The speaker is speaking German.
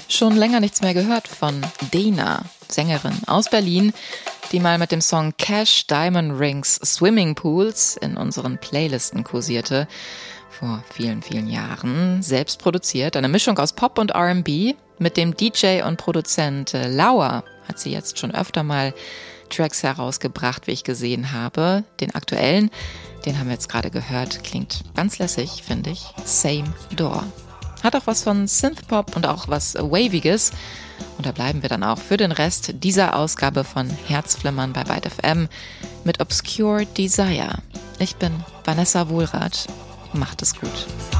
Schon länger nichts mehr gehört von Dena, Sängerin aus Berlin, die mal mit dem Song Cash Diamond Rings Swimming Pools in unseren Playlisten kursierte. Vor vielen, vielen Jahren. Selbst produziert, eine Mischung aus Pop und R&B. Mit dem DJ und Produzent Lauer hat sie jetzt schon öfter mal Tracks herausgebracht, wie ich gesehen habe. Den aktuellen, den haben wir jetzt gerade gehört, klingt ganz lässig, finde ich. Same Door. Hat auch was von Synthpop und auch was Waviges. Und da bleiben wir dann auch für den Rest dieser Ausgabe von Herzflimmern bei Byte FM mit Obscure Desire. Ich bin Vanessa Wohlrath. Macht es gut.